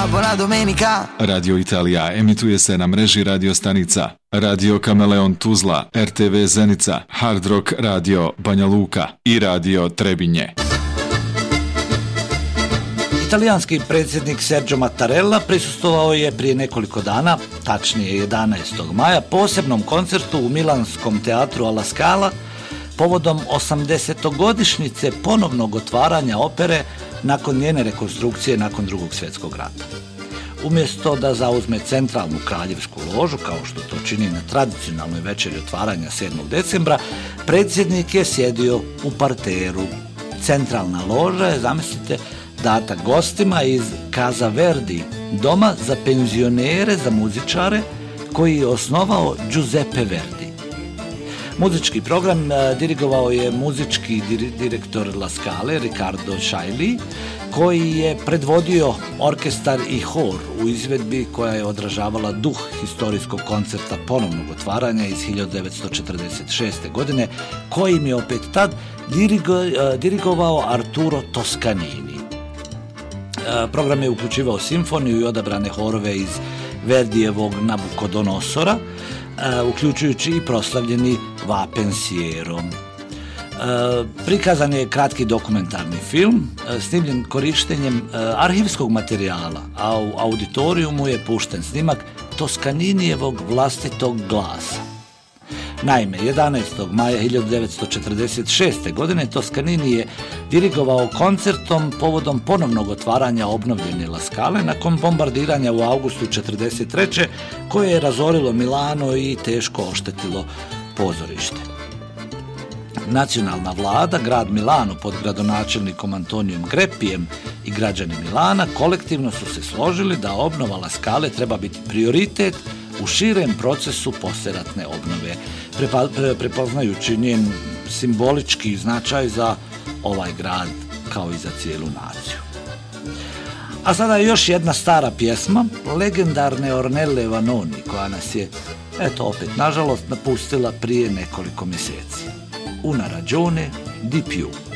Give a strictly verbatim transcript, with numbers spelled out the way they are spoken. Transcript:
buona domenica. Radio Italija emituje se na mreži radio stanica Radio Kameleon Tuzla, R T V Zenica, Hard Rock Radio Banja Luka i Radio Trebinje. Italijanski predsjednik Sergio Mattarella prisustvovao je prije nekoliko dana, tačnije jedanaestog maja, posebnom koncertu u milanskom teatru Alla Scala povodom osamdesetogodišnjice ponovnog otvaranja opere nakon njene rekonstrukcije nakon Drugog svjetskog rata. Umjesto da zauzme centralnu kraljevsku ložu, kao što to čini na tradicionalnoj večeri otvaranja sedmog decembra, predsjednik je sjedio u parteru. Centralna loža je, zamislite, data gostima iz Casa Verdi, doma za penzionere, za muzičare, koji je osnovao Giuseppe Verdi. Muzički program dirigovao je muzički direktor La Scale, Riccardo Chailly, koji je predvodio orkestar i hor u izvedbi koja je odražavala duh historijskog koncerta ponovnog otvaranja iz hiljadu devetsto četrdeset šeste. godine, kojim je opet tad dirigo, dirigovao Arturo Toscanini. Program je uključivao simfoniju i odabrane horove iz Verdijevog Nabucodonosora, uključujući i proslavljeni Va Pensiero. Prikazan je kratki dokumentarni film snimljen korištenjem arhivskog materijala, a u auditorijumu je pušten snimak Toscaninijevog vlastitog glasa. Naime, jedanaestog maja hiljadu devetsto četrdeset šeste. godine Toscanini je dirigovao koncertom povodom ponovnog otvaranja obnovljene La Scale nakon bombardiranja u avgustu četrdeset treće. koje je razorilo Milano i teško oštetilo pozorište. Nacionalna vlada, grad Milano pod gradonačelnikom Antonijom Greppijem i građani Milana kolektivno su se složili da obnova La Scale treba biti prioritet u širem procesu poslijeratne obnove, prepa, pre, prepoznajući njen simbolički značaj za ovaj grad kao i za cijelu naciju. A sada je još jedna stara pjesma, legendarne Ornelle Vanoni, koja nas je, eto opet, nažalost, napustila prije nekoliko mjeseci. Una ragione di più.